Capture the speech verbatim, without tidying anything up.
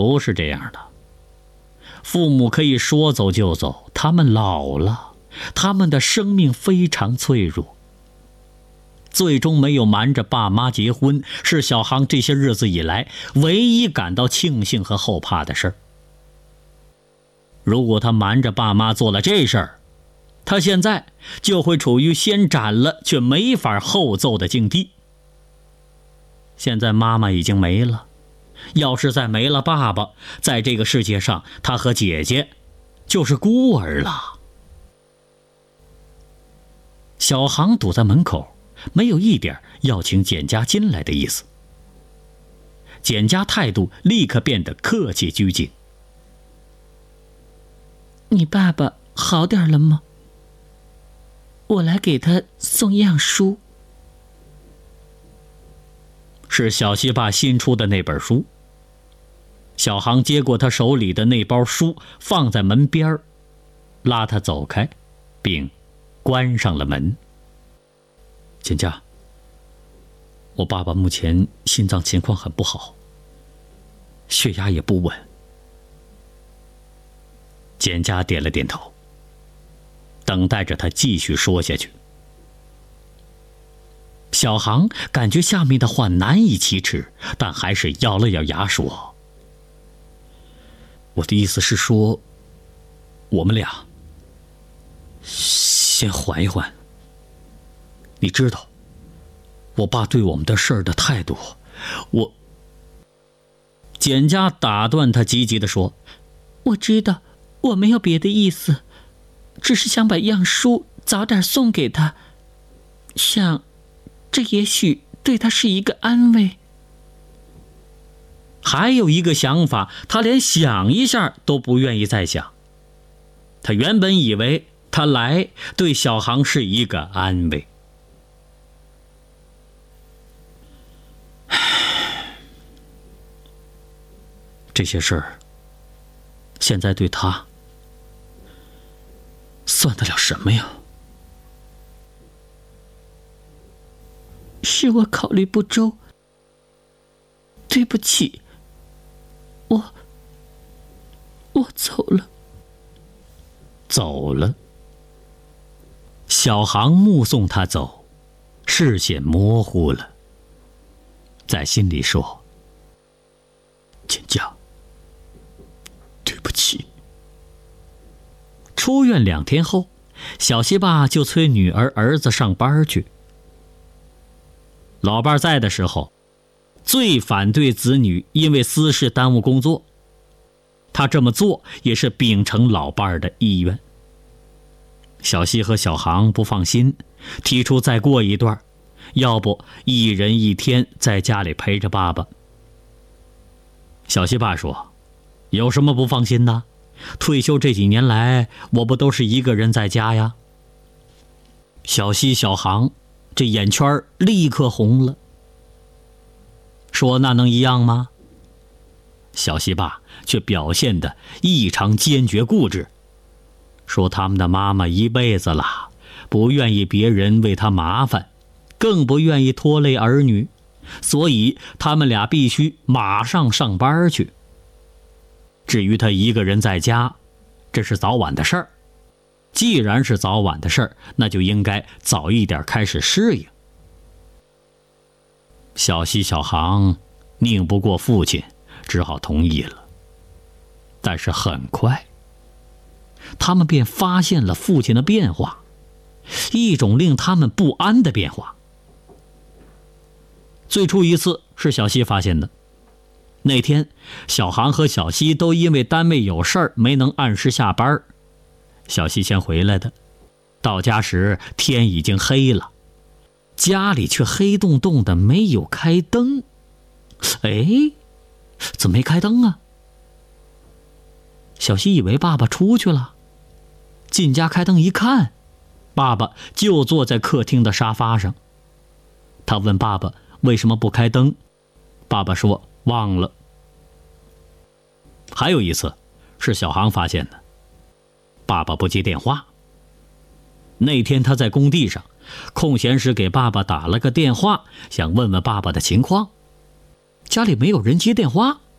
不是这样的。父母可以说走就走，他们老了，他们的生命非常脆弱。最终没有瞒着爸妈结婚，是小航这些日子以来唯一感到庆幸和后怕的事儿。如果他瞒着爸妈做了这事儿，他现在就会处于先斩了却没法后奏的境地。现在妈妈已经没了，要是再没了爸爸，在这个世界上他和姐姐就是孤儿了。小航堵在门口，没有一点要请简家进来的意思。简家态度立刻变得客气拘谨。 你爸爸好点了吗？我来给他送样书。 是小西爸新出的那本书。小航接过他手里的那包书，放在门边，拉他走开，并关上了门。简家，我爸爸目前心脏情况很不好，血压也不稳。简家点了点头，等待着他继续说下去。小航感觉下面的话难以启齿，但还是咬了咬牙说：“我的意思是说，我们俩先缓一缓。你知道，我爸对我们的事儿的态度，我……”简家打断他，急急地说：“ 我知道，我没有别的意思，只是想把样书早点送给他，想这也许对他是一个安慰。” 还有一个想法，他连想一下都不愿意再想。他原本以为他来对小航是一个安慰。这些事儿现在对他算得了什么呀？ 是我考虑不周，对不起，我我走了。 走了。小航目送他走，视线模糊了，在心里说：“简家，对不起。”出院两天后，小西爸就催女儿儿子上班去。老伴在的时候，最反对子女因为私事耽误工作。他这么做也是秉承老伴的意愿。小西和小航不放心，提出再过一段，要不一人一天在家里陪着爸爸。小西爸说：“有什么不放心的？退休这几年来，我不都是一个人在家呀？”小西、小航这眼圈立刻红了，说：“那能一样吗？”小西爸却表现得异常坚决固执，说他们的妈妈一辈子了，不愿意别人为他麻烦，更不愿意拖累儿女，所以他们俩必须马上上班去。至于他一个人在家，这是早晚的事儿。既然是早晚的事儿，那就应该早一点开始适应。小西、小航拧不过父亲，只好同意了。但是很快，他们便发现了父亲的变化，一种令他们不安的变化。最初一次是小西发现的。那天，小航和小西都因为单位有事儿没能按时下班。小西先回来的，到家时天已经黑了，家里却黑洞洞的，没有开灯。哎，怎么没开灯啊？小西以为爸爸出去了，进家开灯一看，爸爸就坐在客厅的沙发上。他问爸爸为什么不开灯，爸爸说忘了。还有一次是小航发现的，爸爸不接电话。那天他在工地上，空闲时给爸爸打了个电话，想问问爸爸的情况。家里没有人接电话，